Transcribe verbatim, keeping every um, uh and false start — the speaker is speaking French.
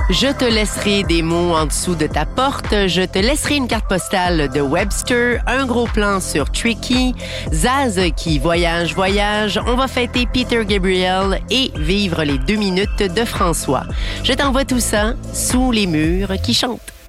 Je te laisserai des mots en dessous de ta porte. Je te laisserai une carte postale de Webster, un gros plan sur Tricky, Zaz qui voyage, voyage. On va fêter Peter Gabriel et vivre les deux minutes de François. Je t'envoie tout ça sous les murs qui chantent.